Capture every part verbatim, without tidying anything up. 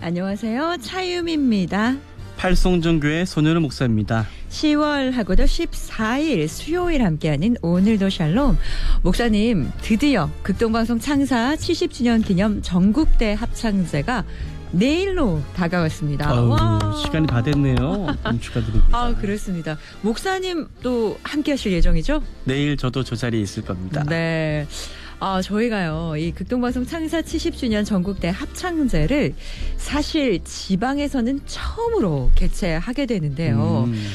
안녕하세요. 차유미입니다. 팔송정교회 손현우 목사입니다. 시월하고도 십사일 수요일 함께하는 오늘도 샬롬. 목사님, 드디어 극동방송 창사 칠십 주년 기념 전국대 합창제가 내일로 다가왔습니다. 아유, 와. 시간이 다 됐네요. 축하드립니다. 아, 그렇습니다. 목사님 또 함께하실 예정이죠? 내일 저도 저 자리에 있을 겁니다. 네. 아, 저희가요, 이 극동방송 창사 칠십 주년 전국대 합창제를 사실 지방에서는 처음으로 개최하게 되는데요. 음.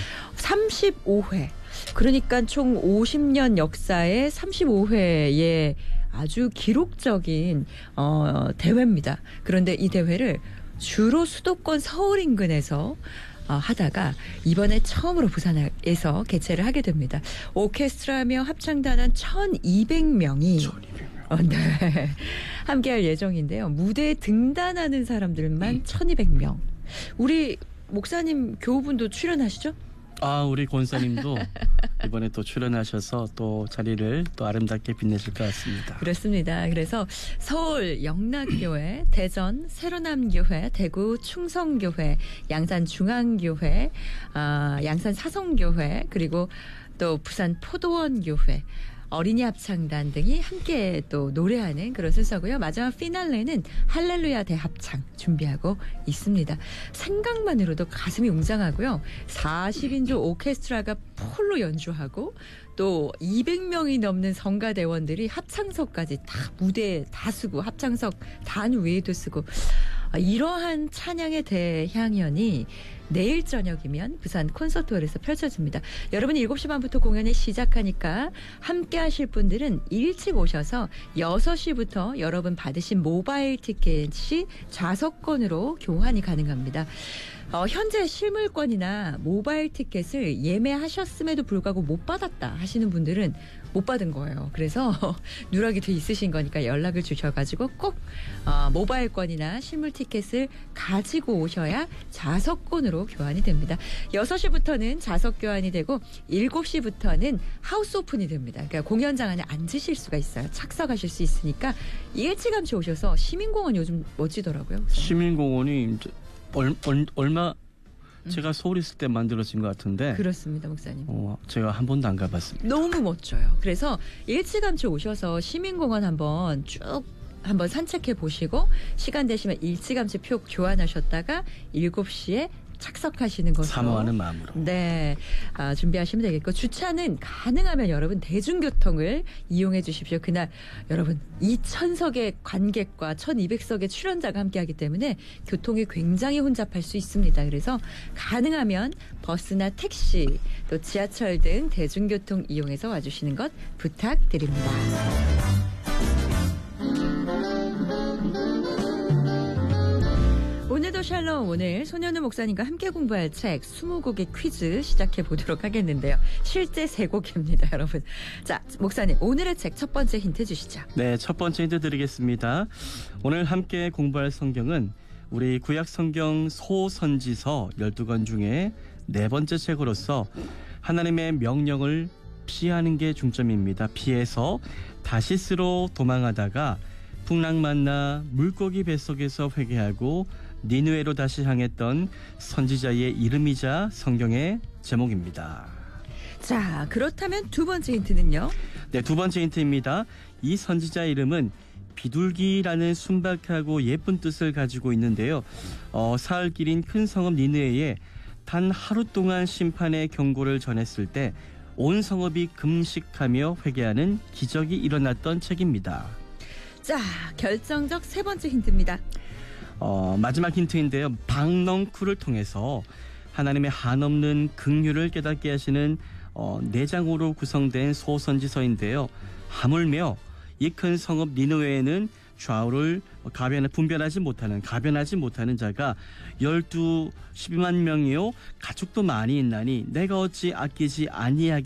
삼십오회. 그러니까 총 오십 년 역사의 삼십오회의 아주 기록적인 어, 대회입니다. 그런데 이 대회를 주로 수도권 서울 인근에서 어, 하다가 이번에 처음으로 부산에서 개최를 하게 됩니다. 오케스트라며 합창단은 천이백 명이 천이백 명. 어, 네. 함께할 예정인데요. 무대에 등단하는 사람들만 음. 천이백 명. 우리 목사님 교우분도 출연하시죠? 아, 우리 권사님도 이번에 또 출연하셔서 또 자리를 또 아름답게 빛내실 것 같습니다. 그렇습니다. 그래서 서울 영락교회, 대전 새로남교회, 대구 충성교회, 양산 중앙교회, 아, 양산 사성교회, 그리고 또 부산 포도원교회, 어린이 합창단 등이 함께 또 노래하는 그런 순서고요. 마지막 피날레는 할렐루야 대합창 준비하고 있습니다. 생각만으로도 가슴이 웅장하고요. 사십인조 오케스트라가 폴로 연주하고 또 이백 명이 넘는 성가대원들이 합창석까지 다 무대에 다 쓰고 합창석 단 위에도 쓰고 이러한 찬양의 대향연이 내일 저녁이면 부산 콘서트홀에서 펼쳐집니다. 여러분 일곱 시 반부터 공연이 시작하니까 함께 하실 분들은 일찍 오셔서 여섯 시부터 여러분 받으신 모바일 티켓이 좌석권으로 교환이 가능합니다. 어, 현재 실물권이나 모바일 티켓을 예매하셨음에도 불구하고 못 받았다 하시는 분들은 못 받은 거예요. 그래서 누락이 돼 있으신 거니까 연락을 주셔가지고 꼭 어, 모바일권이나 실물 티켓을 가지고 오셔야 좌석권으로 교환이 됩니다. 여섯 시부터는 좌석 교환이 되고 일곱 시부터는 하우스 오픈이 됩니다. 그러니까 공연장 안에 앉으실 수가 있어요. 착석하실 수 있으니까 일찌감치 오셔서 시민공원 요즘 멋지더라고요. 시민공원이 얼, 얼, 얼마 제가 서울 있을 때 만들어진 것 같은데. 그렇습니다, 목사님. 어, 제가 한 번도 안 가봤습니다. 너무 멋져요. 그래서 일찌감치 오셔서 시민공원 한번 쭉 한번 산책해 보시고 시간 되시면 일찌감치 표 교환하셨다가 일곱 시에 착석하시는 것으로 사모하는 마음으로. 네, 아, 준비하시면 되겠고 주차는 가능하면 여러분 대중교통을 이용해 주십시오. 그날 여러분 이천석의 관객과 천이백석의 출연자가 함께하기 때문에 교통이 굉장히 혼잡할 수 있습니다. 그래서 가능하면 버스나 택시 또 지하철 등 대중교통 이용해서 와주시는 것 부탁드립니다. 오늘도 샬롬, 오늘 손현우 목사님과 함께 공부할 책 스무 곡의 퀴즈 시작해 보도록 하겠는데요. 실제 세 곡입니다, 여러분. 자, 목사님, 오늘의 책 첫 번째 힌트 주시죠. 네, 첫 번째 힌트 드리겠습니다. 오늘 함께 공부할 성경은 우리 구약 성경 소선지서 열두 권 중에 네 번째 책으로서 하나님의 명령을 피하는 게 중점입니다. 피해서 다시스로 도망하다가 풍랑 만나 물고기 뱃속에서 회개하고 니느웨로 다시 향했던 선지자의 이름이자 성경의 제목입니다. 자, 그렇다면 두 번째 힌트는요? 네, 두 번째 힌트입니다. 이 선지자 이름은 비둘기라는 순박하고 예쁜 뜻을 가지고 있는데요. 어, 사흘 길인 큰 성읍 니느웨에 단 하루 동안 심판의 경고를 전했을 때 온 성읍이 금식하며 회개하는 기적이 일어났던 책입니다. 자, 결정적 세 번째 힌트입니다. 어, 마지막 힌트인데요. 박넝쿨을 통해서 하나님의 한없는 긍휼을 깨닫게 하시는 어, 네 장으로 구성된 소선지서인데요. 하물며 이 큰 성읍 니느웨에는 좌우를 가변 분별하지 못하는 가변하지 못하는 자가 열두 십이만 명이요 가축도 많이 있나니 내가 어찌 아끼지 아니하게